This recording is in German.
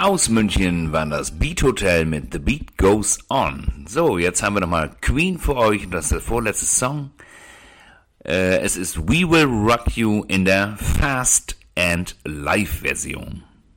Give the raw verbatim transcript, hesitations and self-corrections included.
Aus München waren das Beat Hotel mit The Beat Goes On. So, jetzt haben wir nochmal Queen für euch. Das ist der vorletzte Song. Äh, es ist We Will Rock You in der Fast and Live Version.